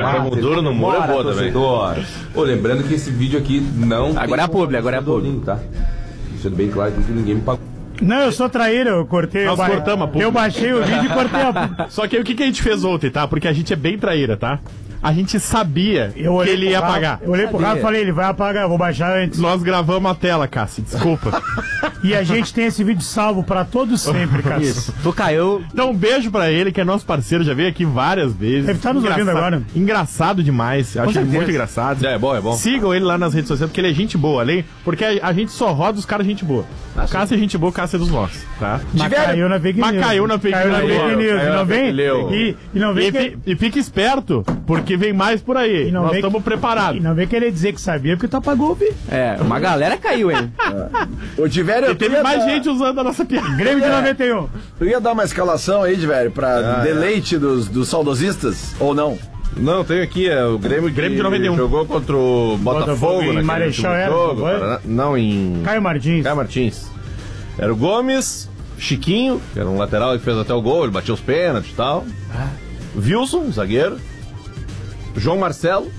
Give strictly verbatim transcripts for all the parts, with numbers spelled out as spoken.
Tamo duro no muro é boa também. Pô, lembrando que esse vídeo aqui não... Agora é público, agora é público. Tá? Deixando bem claro que ninguém me pagou. Não, eu sou traíra, eu cortei. Nós eu ba... cortamos a pública. Eu baixei o vídeo e cortei a... Só que aí o que, que a gente fez ontem, tá? Porque a gente é bem traíra, tá? A gente sabia eu que ele ia Rafa, apagar. Eu olhei pro Rafa e falei, ele vai apagar, eu vou baixar antes. Nós gravamos a tela, Cássio, desculpa. E a gente tem esse vídeo salvo pra todos sempre, Cássio. Isso, tu caiu. Então um beijo pra ele, que é nosso parceiro, já veio aqui várias vezes. Deve estar nos ouvindo agora. Engraçado demais, eu acho ele certeza. muito engraçado. É, é bom, é bom. Sigam ele lá nas redes sociais, porque ele é gente boa, além, porque a, a gente só roda os caras gente boa. O Cássio é gente boa, o Cássio é dos nossos, tá? Mas caiu na fake news. Mas caiu na fake Caiu na news. fake news. Caiu E na não vem... fake news. E, e não vem... E, que... fi- e fique esperto, porque vem mais por aí. E não Nós vem estamos que- preparados. E não vem querer dizer que sabia, porque tu apagou o vídeo. É, uma galera caiu, hein? Ô, Tivério, E teve mais gente usando a nossa piada. Grêmio de noventa e um. Tu ia dar uma escalação aí, Tivério, pra Ah, deleite dos, dos saudosistas? Ou não? Não, tem aqui, é o Grêmio, Grêmio de noventa e um. jogou contra o Botafogo, Botafogo em naquele Marechal último Hermes, jogo. não foi? Paraná- Não, em Caio Martins. Caio Martins. Era o Gomes, Chiquinho, que era um lateral que fez até o gol, ele batia os pênaltis e tal. Wilson, zagueiro. João Marcelo.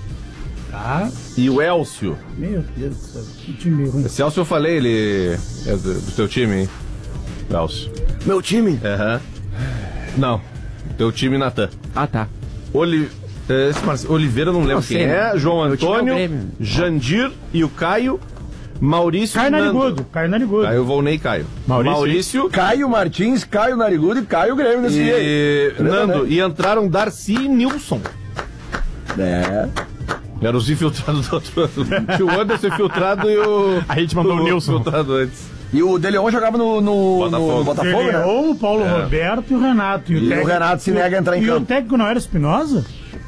E o Elcio. Meu Deus do céu, que time ruim. Esse Elcio eu falei, ele é do, do teu time, hein? Elcio. Meu time? Aham. Não, teu time, Natan. Ah, tá. Oli... eh, Esse Marce- Oliveira eu não lembro Não quem sei, é. né? João Meu time é o Antônio, Grêmio. Jandir e o Caio. Maurício Caio e Nando. Narigudo. Caio Narigudo. Caio Volney e Caio. Maurício. Maurício Caio Martins, Caio Narigudo e Caio Grêmio nesse dia aí. e Beleza, Nando. né? E entraram Darcy e Nilson. É. Eram os infiltrados do outro ano. Tinha o Anderson infiltrado e o... A gente mandou o Nilson. Infiltrado antes. E o De Leon jogava no, no Botafogo. no Botafogo, né? Ou o Paulo Roberto e o Renato. E o Renato se nega a entrar em e campo. o técnico não era Espinosa?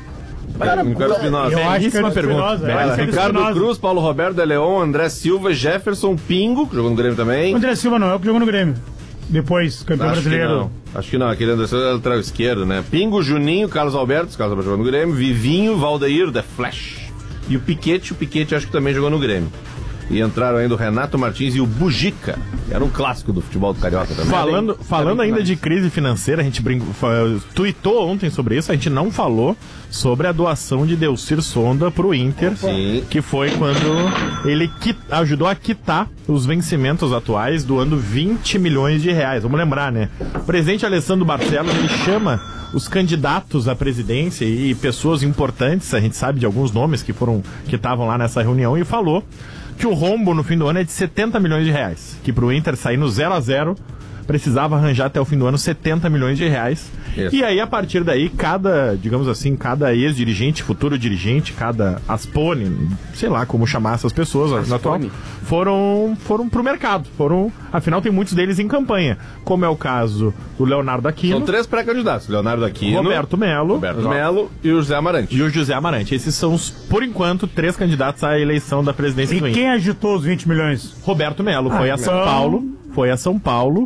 Cara, Ricardo Espinosa. Eu acho que Belíssima era pergunta. Espinosa. Bela. Era Ricardo Espinosa. Cruz, Paulo Roberto, De Leon, André Silva, Jefferson, Pingo, que jogou no Grêmio também. O André Silva não é o que jogou no Grêmio. Depois, campeão Acho que brasileiro. não. Acho que não. Aquele André Silva é lateral esquerdo, né? Pingo, Juninho, Carlos Alberto, Carlos Alberto jogou no Grêmio, Vivinho, Valdeir, The Flash. E o Piquete, o Piquete acho que também jogou no Grêmio. E entraram ainda o Renato Martins e o Bugica. Era um clássico do futebol do Carioca também. Falando, falando ainda de crise financeira, a gente brincou, fa- tweetou ontem sobre isso, a gente não falou sobre a doação de Delcir Sonda pro Inter, Sim. que foi quando ele qui- ajudou a quitar os vencimentos atuais, doando vinte milhões de reais. Vamos lembrar, né? O presidente Alessandro Barcelos, ele chama os candidatos à presidência e pessoas importantes, a gente sabe de alguns nomes que foram que estavam lá nessa reunião, e falou que o rombo no fim do ano é de setenta milhões de reais. Que pro Inter sair no zero a zero precisava arranjar até o fim do ano setenta milhões de reais. Isso. E aí, a partir daí, cada, digamos assim, cada ex-dirigente, futuro dirigente, cada aspone, sei lá como chamar essas pessoas, na atual, foram, foram pro mercado. Foram, afinal, tem muitos deles em campanha. Como é o caso do Leonardo Aquino, São três pré-candidatos. Leonardo Aquino, Roberto Melo, Roberto Melo e o José Amarante. e o José Amarante. Esses são, os, por enquanto, três candidatos à eleição da presidência do E Inter. quem agitou os vinte milhões? Roberto Melo foi a São então- Paulo, foi a São Paulo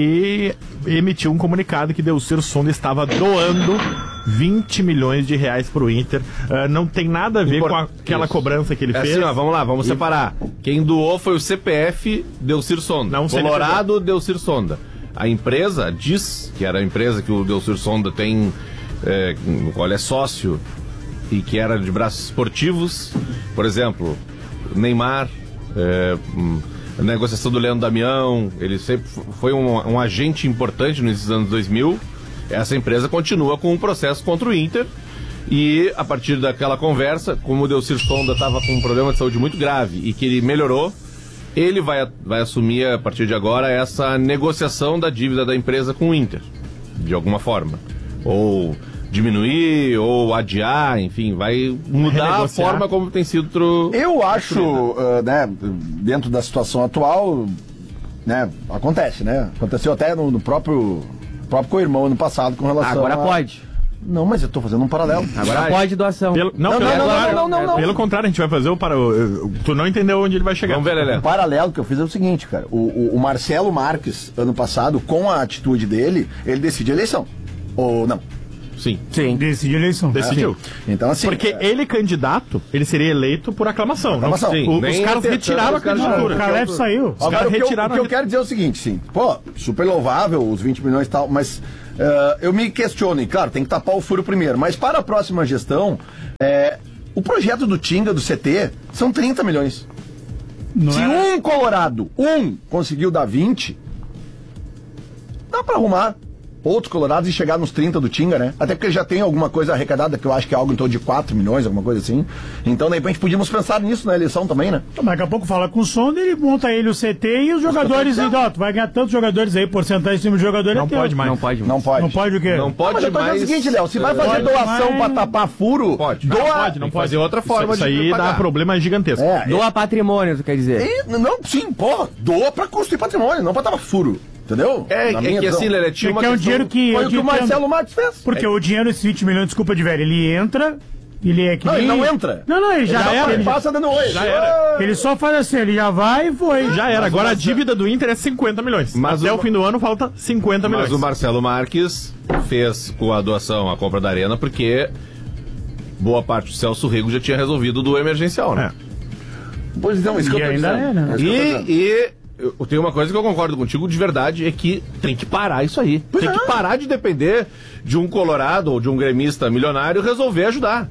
e emitiu um comunicado que Delcir Sonda estava doando vinte milhões de reais pro Inter. Ah, não tem nada a ver Import- com a- aquela Isso. cobrança que ele É fez. assim, ó, vamos lá, vamos separar. Quem doou foi o C P F Delcir Sonda. Não, C N P J. Colorado Delcir Sonda. A empresa diz, que era a empresa que o Delcir Sonda tem, é, no qual ele é sócio e que era de braços esportivos, por exemplo, Neymar, é, hum, a negociação do Leandro Damião, ele sempre f- foi um, um agente importante nesses anos dois mil. Essa empresa continua com um processo contra o Inter. E a partir daquela conversa, como o Delcir Sonda estava com um problema de saúde muito grave e que ele melhorou, ele vai, vai assumir a partir de agora essa negociação da dívida da empresa com o Inter, de alguma forma. Ou diminuir, ou adiar, enfim, vai mudar a Renegociar. forma como tem sido... Tro... Eu acho, ah, né, dentro da situação atual, né, acontece, né? Aconteceu até no, no próprio, próprio co-irmão ano passado com relação Agora a... pode. Não, mas eu tô fazendo um paralelo. Agora pode doação. Pelo, não, Não, pelo não, não, contrário, não, não, não, não. Pelo contrário, a gente vai fazer o para. o- Tu não entendeu onde ele vai chegar. Vamos ver, Lelé. O paralelo que eu fiz é o seguinte, cara. O, o- o Marcelo Marques, ano passado, com a atitude dele, ele decide a eleição. Ou não? Sim. Sim. Decide a eleição. Decidiu. Então, assim... Porque é, ele, candidato, ele seria eleito por aclamação. não- Aclamação. Sim, o- nem os caras até- retiraram a os caras- candidatura. O Calef saiu. Os Agora, caras o que, eu, retiraram o que eu a- quero dizer é o seguinte, sim. Pô, super louvável, os vinte milhões e tal, mas Uh, eu me questiono, e claro, tem que tapar o furo primeiro, mas para a próxima gestão, é, o projeto do Tinga, do C T, são trinta milhões. Não Se é? um colorado, um, conseguiu dar vinte, dá pra arrumar outros colorados e chegar nos trinta do Tinga, né? Até porque já tem alguma coisa arrecadada, que eu acho que é algo em torno de quatro milhões, alguma coisa assim. Então, de repente, podíamos pensar nisso na eleição também, né? Daqui a pouco fala com o Sonda, ele monta ele o C T e os jogadores, então, ó, tu vai ganhar tantos jogadores aí, porcentagem em cima de jogador Não é teu. pode mais. Não pode. Não pode. Não pode o quê? Não Não, pode mas eu tô dizendo mais... o seguinte, Léo, se vai fazer Pode doação mais- pra tapar furo, Pode. doa... Não pode, não Tem que pode. fazer outra forma isso, de isso aí dá pagar. problema gigantesco. É, Doa patrimônio, tu quer dizer. E, não, sim, porra, doa pra construir patrimônio, não pra tapar furo. Entendeu? É, Na é minha que visão. assim, Lelé, tinha Porque uma é um questão... dinheiro que... Foi eu o que o digo que é- Marcelo Marques fez. Porque o dinheiro, esses vinte milhões, desculpa de velho, ele entra, ele é que Não, nem... ele não entra. Não, não, ele já, Já era. ele passa dando oi. Já era. Ele só faz assim, ele já vai e foi. Já era. Agora a dívida do Inter é cinquenta milhões. Mas Até o- o fim do ano falta cinquenta milhões. Mas o Marcelo Marques fez com a doação, a compra da arena, porque boa parte do Celso Rigo já tinha resolvido do emergencial, né? Pois não, isso que E eu tô ainda dizendo. é, né? Isso que eu tô dizendo. E, e eu tenho uma coisa que eu concordo contigo de verdade, é que tem que parar isso aí. Tem que parar de depender de um colorado ou de um gremista milionário resolver ajudar.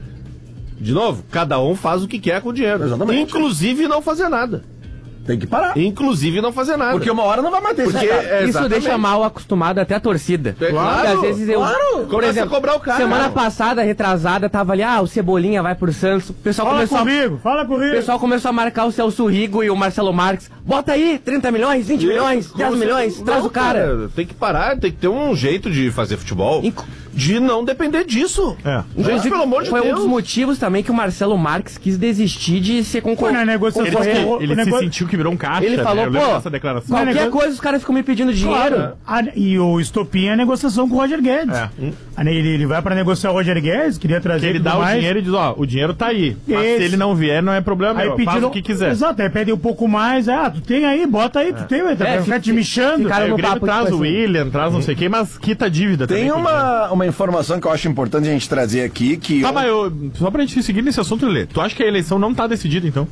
De novo, cada um faz o que quer com o dinheiro. Exatamente. Inclusive não fazer nada. Tem que parar. Inclusive não fazer nada. Porque uma hora não vai mais ter esse Porque recado. é Isso exatamente. deixa mal acostumado até a torcida. É claro, Porque às vezes eu, claro. por Começa exemplo, a cobrar o cara. semana passada, retrasada, tava ali, ah, o Cebolinha vai pro Santos. O pessoal Fala começou a... comigo, fala O comigo. pessoal começou a marcar o Celso Rigo e o Marcelo Marques. Bota aí, trinta milhões, vinte milhões, dez Como milhões, se- traz Não, o cara. Tem que parar, tem que ter um jeito de fazer futebol, Inc- de não depender disso. É. Gente, pelo amor de Foi Deus. um dos motivos também que o Marcelo Marques quis desistir de ser Foi na concorrente. negociação. Ele, Concorrente. o- ele o se negócio- sentiu que virou um caixa. Ele né? falou, Eu lembro pô, dessa declaração. Não, Qualquer nego- coisa os caras ficam me pedindo dinheiro. Claro. A- e o Estopim é a negociação com o Roger Guedes. É. A- Ele, ele vai pra negociar o Roger Guedes, queria trazer Que ele tudo dá o mais. dinheiro e diz, ó, o dinheiro tá aí. Mas Esse. se ele não vier, não é problema Aí meu. Faz pediram o que quiser. Exato, aí pedem um pouco mais. Ah, tu tem aí, bota aí, tu tem, vai É, ficar fi- te michando. ficaram Aí no o Grêmio papo, traz tipo o assim. William, traz não sei quem, mas quita a dívida Tem também. uma, uma informação que eu acho importante a gente trazer aqui, que... Tá, eu- mas eu, só pra gente seguir nesse assunto, Lelê, tu acha que a eleição não tá decidida, então?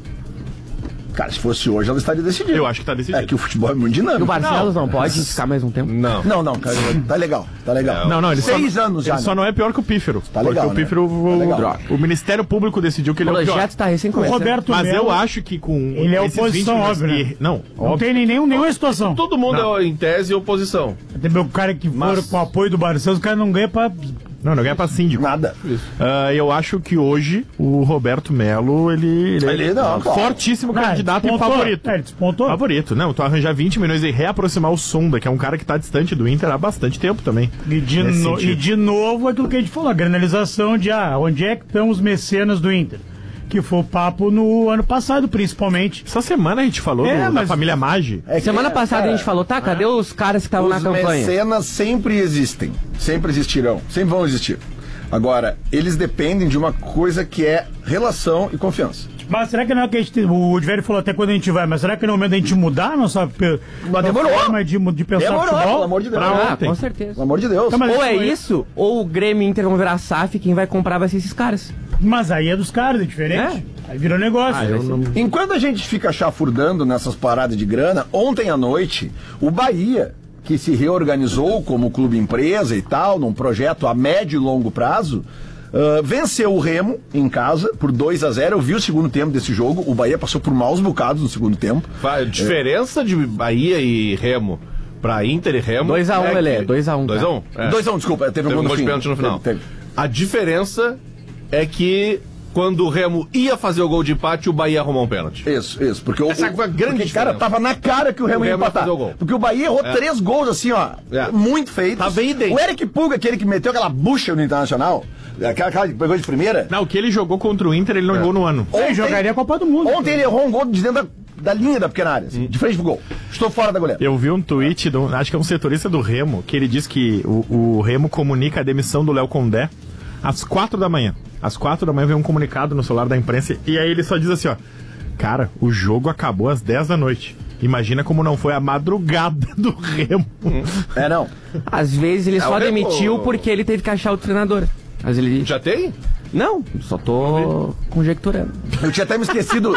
Cara, se fosse hoje, ela estaria decidida. Eu acho que tá decidida. É que o futebol é muito E o dinâmico. Barcelos não, pode ficar mais um tempo? Não. Não, não, cara, tá legal, tá legal. Não, não, ele Seis só, anos já, ele só né? não é pior que o Pífero. Tá legal, porque o né? Pífero, Tá o, legal. o Ministério Público decidiu que O ele é o pior. projeto tá recém O começando. Roberto Mas Melo, eu acho que com ele é esses oposição, vinte óbvio, né? e- Não, não óbvio. tem nem, nenhum, nenhuma situação. Todo mundo Não. é em tese oposição. Até o cara que Mas- for com o apoio do Barcelos, o cara não ganha pra... Não, não ganha pra síndico. Nada. Ah, eu acho que hoje o Roberto Melo, ele, ele, Ele é não, claro. fortíssimo Ah, candidato e despontou. favorito. É, ele despontou. Favorito, não, tu arranjar vinte milhões e reaproximar o Sonda, que é um cara que tá distante do Inter há bastante tempo também. E de, Nesse no- sentido. e de novo aquilo que a gente falou, a granalização de ah, onde é que estão os mecenas do Inter. Que foi o papo no ano passado, principalmente. Essa semana a gente falou É, do- da mas- família Maggi. É que, Semana passada cara, a gente falou, tá, cadê os caras que estavam na Os campanha? mecenas sempre existem, sempre existirão, sempre vão existir. Agora, eles dependem de uma coisa que é relação e confiança. Mas será que não é que a gente. O Edvério falou até quando a gente vai, mas será que não é o momento da gente mudar a nossa, pe- Mas nossa demorou. forma de, de pensar Demorou, pelo futebol? amor de Deus. Pra Ah, ontem. com certeza. Pelo amor de Deus. Tá, mas- Ou é foi- isso, ou o Grêmio e Inter vão virar S A F, quem vai comprar vai ser esses caras. Mas aí é dos caras, é diferente. Aí virou negócio. Ah, eu não... Enquanto a gente fica chafurdando nessas paradas de grana, ontem à noite, o Bahia, que se reorganizou como clube empresa e tal, num projeto a médio e longo prazo, ah, venceu o Remo em casa por dois a zero. Eu vi o segundo tempo desse jogo. O Bahia passou por maus bocados no segundo tempo. A diferença de Bahia e Remo pra Inter e Remo... dois a um, é Lelê, que- dois a um, dois tá? a um, é. dois a um, desculpa, teve, Teve um um gol gol de fim. pênalti no final. Teve, teve. A diferença é que quando o Remo ia fazer o gol de empate, o Bahia arrumou um pênalti. Isso, isso. Porque o, Essa foi a grande porque, cara, diferença. tava na cara que o Remo O ia Remo ia empatar. fazer o gol. Porque o Bahia errou É. três gols, assim, ó, É. muito feitos. Tá bem idêntico. O Eric Puga, aquele que meteu aquela bucha no Internacional, aquela, aquela que pegou de primeira. Não, o que ele jogou contra o Inter, ele não jogou no ano. Ele jogaria a Copa do Mundo. Ontem ele errou um gol de dentro da, da linha da pequena área, assim, de frente pro gol. Estou fora da goleira. Eu vi um tweet, do, acho que é um setorista do Remo, que ele diz que o, o Remo comunica a demissão do Léo Condé às quatro da manhã. Às quatro da manhã vem um comunicado no celular da imprensa e aí ele só diz assim, ó, cara, o jogo acabou às dez da noite. Imagina como não foi a madrugada do Remo. É, não. Às vezes ele É, só o Remo- demitiu porque ele teve que achar o treinador. Às vezes ele... Já tem? Não, só tô conjecturando. Eu tinha até me esquecido.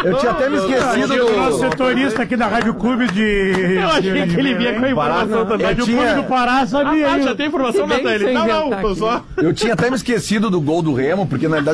Eu tinha até me esquecido Tinha o nosso do... setorista aqui da Rádio Clube de... Eu achei que ele vinha com a informação também. Rádio Eu tinha- Clube do Pará, sabia? Ah, hein? já tem informação, Se bem Natália? sem Não, não, inventar tô aqui. só... Eu tinha até me esquecido do gol do Remo, porque na verdade